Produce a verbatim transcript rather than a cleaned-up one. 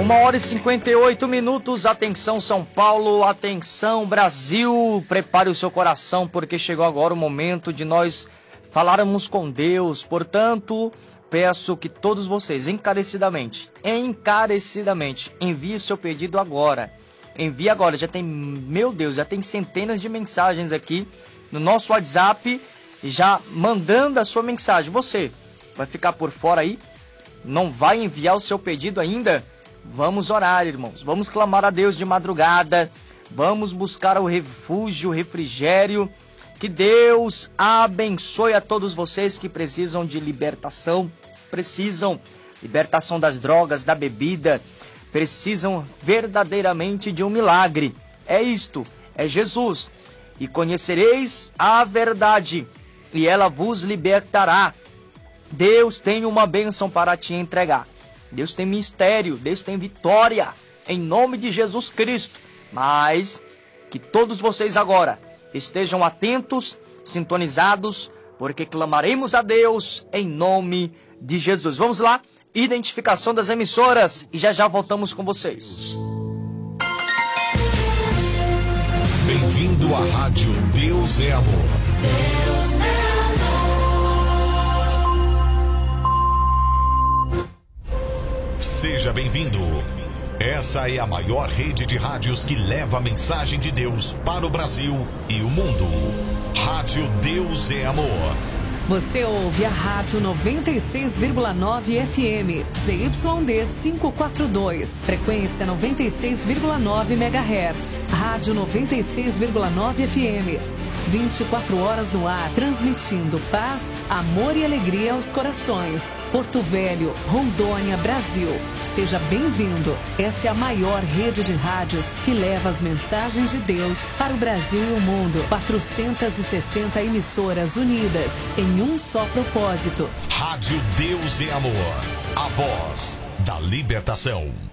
Uma hora e cinquenta e oito minutos, atenção São Paulo, atenção Brasil, prepare o seu coração porque chegou agora o momento de nós falarmos com Deus. Portanto, peço que todos vocês, encarecidamente, encarecidamente, envie o seu pedido agora. Envie agora, já tem, meu Deus, já tem centenas de mensagens aqui no nosso WhatsApp, já mandando a sua mensagem. Você vai ficar por fora aí? Não vai enviar o seu pedido ainda? Vamos orar, irmãos. Vamos clamar a Deus de madrugada. Vamos buscar o refúgio, o refrigério. Que Deus abençoe a todos vocês que precisam de libertação. Precisam libertação das drogas, da bebida. Precisam verdadeiramente de um milagre. É isto, é Jesus. E conhecereis a verdade, e ela vos libertará. Deus tem uma bênção para te entregar. Deus tem mistério, Deus tem vitória, em nome de Jesus Cristo. Mas que todos vocês agora estejam atentos, sintonizados, porque clamaremos a Deus em nome de Jesus. Vamos lá, identificação das emissoras e já já voltamos com vocês. Bem-vindo à Rádio Deus é Amor. Deus é amor. Seja bem-vindo. Essa é a maior rede de rádios que leva a mensagem de Deus para o Brasil e o mundo. Rádio Deus é Amor. Você ouve a Rádio noventa e seis vírgula nove F M, Z Y D quinhentos e quarenta e dois, frequência noventa e seis vírgula nove megahertz. Rádio noventa e seis vírgula nove F M. vinte e quatro horas no ar, transmitindo paz, amor e alegria aos corações. Porto Velho, Rondônia, Brasil. Seja bem-vindo. Essa é a maior rede de rádios que leva as mensagens de Deus para o Brasil e o mundo. quatrocentas e sessenta emissoras unidas em um só propósito. Rádio Deus é Amor. A voz da libertação.